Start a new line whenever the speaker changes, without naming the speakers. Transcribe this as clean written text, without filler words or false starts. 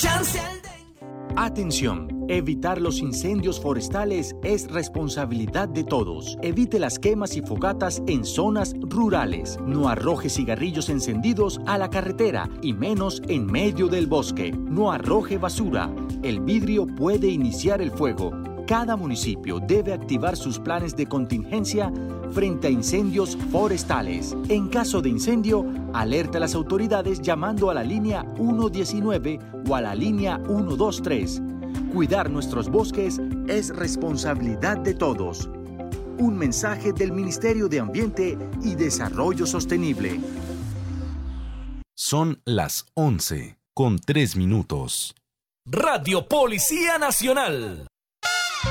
chance al dengue.
Atención, evitar los incendios forestales es responsabilidad de todos. Evite las quemas y fogatas en zonas rurales. No arroje cigarrillos encendidos a la carretera y menos en medio del bosque. No arroje basura. El vidrio puede iniciar el fuego. Cada municipio debe activar sus planes de contingencia frente a incendios forestales. En caso de incendio, alerta a las autoridades llamando a la línea 119 o a la línea 123. Cuidar nuestros bosques es responsabilidad de todos. Un mensaje del Ministerio de Ambiente y Desarrollo Sostenible.
Son las 11:03. Radio Policía Nacional.